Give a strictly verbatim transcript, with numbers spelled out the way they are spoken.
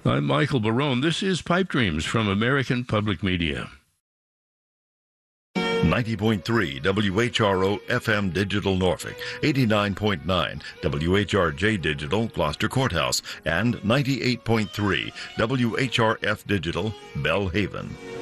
I'm Michael Barone. This is Pipe Dreams from American Public Media. ninety point three W H R O F M Digital Norfolk, eighty-nine point nine W H R J Digital Gloucester Courthouse, and ninety-eight point three W H R F Digital Bellhaven.